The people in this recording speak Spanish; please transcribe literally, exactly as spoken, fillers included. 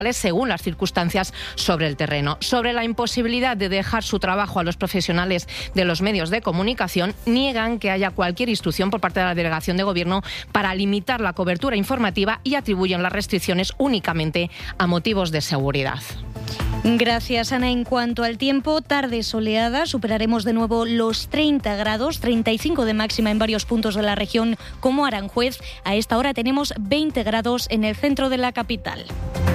según las circunstancias sobre el terreno. Sobre la imposibilidad de dejar su trabajo a los profesionales de los medios de comunicación, niegan que haya cualquier instrucción por parte de la Delegación de Gobierno para limitar la cobertura informativa y atribuyen las restricciones únicamente a motivos de seguridad. Gracias, Ana. En cuanto al tiempo, tarde soleada, superaremos de nuevo los treinta grados, treinta y cinco de máxima en varios puntos de la región como Aranjuez. A esta hora tenemos veinte grados en el centro de la capital.